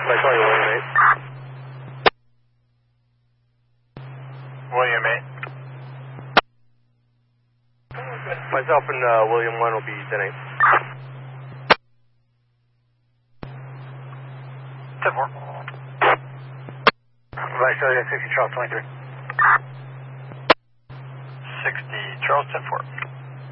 Myself, William 8. William 8. Myself and William 1 will be 10-8. 10-4. Vice Charlie, 60 Charles 23. 60 Charles 10-4.